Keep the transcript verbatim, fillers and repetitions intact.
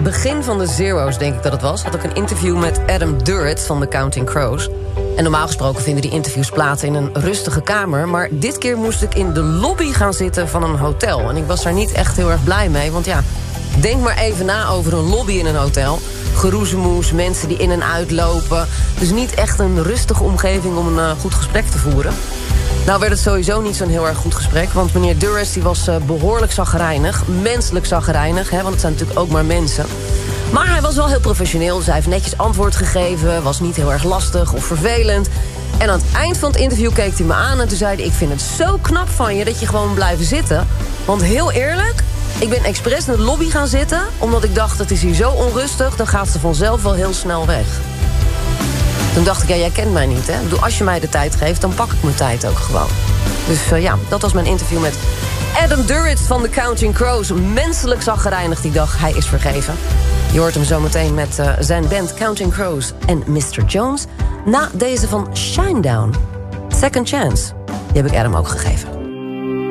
begin van de Zero's, denk ik dat het was, had ik een interview met Adam Duritz van The Counting Crows. En normaal gesproken vinden die interviews plaats in een rustige kamer, maar dit keer moest ik in de lobby gaan zitten van een hotel. En ik was daar niet echt heel erg blij mee, want ja, denk maar even na over een lobby in een hotel. Geroezemoes, mensen die in en uitlopen. Dus niet echt een rustige omgeving om een uh, goed gesprek te voeren. Nou werd het sowieso niet zo'n heel erg goed gesprek, want meneer Duritz die was uh, behoorlijk chagrijnig. Menselijk chagrijnig, hè, want het zijn natuurlijk ook maar mensen. Maar hij was wel heel professioneel, dus hij heeft netjes antwoord gegeven. Was niet heel erg lastig of vervelend. En aan het eind van het interview keek hij me aan en toen zei hij: ik vind het zo knap van je dat je gewoon blijven zitten. Want heel eerlijk, ik ben expres in de lobby gaan zitten, omdat ik dacht, het is hier zo onrustig, dan gaat ze vanzelf wel heel snel weg. Toen dacht ik, ja, jij kent mij niet, hè? Ik bedoel, als je mij de tijd geeft, dan pak ik mijn tijd ook gewoon. Dus uh, ja, dat was mijn interview met Adam Duritz van The Counting Crows. Menselijk zaggerijnig die dag, hij is vergeven. Je hoort hem zometeen met uh, zijn band Counting Crows en mister Jones. Na deze van Shinedown, Second Chance. Die heb ik Adam ook gegeven.